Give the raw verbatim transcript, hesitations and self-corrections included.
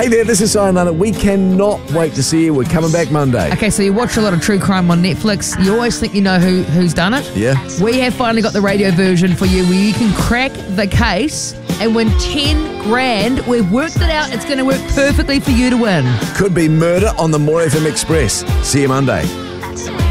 Hey there, this is Simon Leonard. We cannot wait to see you. We're coming back Monday. Okay, so you watch a lot of true crime on Netflix. You always think you know who who's done it. Yeah. We have finally got the radio version for you where you can crack the case and win ten grand. We've worked it out. It's going to work perfectly for you to win. Could be murder on the More F M Express. See you Monday.